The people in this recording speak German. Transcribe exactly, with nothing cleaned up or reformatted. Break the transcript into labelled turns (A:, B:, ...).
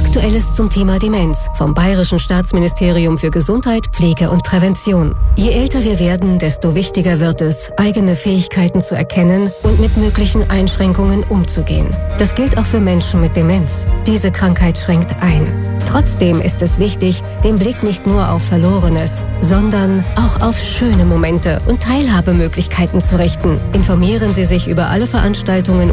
A: Aktuelles zum Thema Demenz vom Bayerischen Staatsministerium für Gesundheit, Pflege und Prävention. Je älter wir werden, desto wichtiger wird es, eigene Fähigkeiten zu erkennen und mit möglichen Einschränkungen umzugehen. Das gilt auch für Menschen mit Demenz. Diese Krankheit schränkt ein. Trotzdem ist es wichtig, den Blick nicht nur auf Verlorenes, sondern auch auf schöne Momente und Teilhabemöglichkeiten zu richten. Informieren Sie sich über alle Veranstaltungen